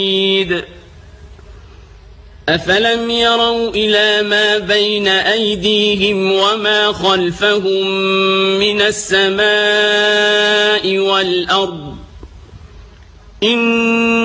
أفلم يروا إلى ما بين أيديهم وما خلفهم من السماء والأرض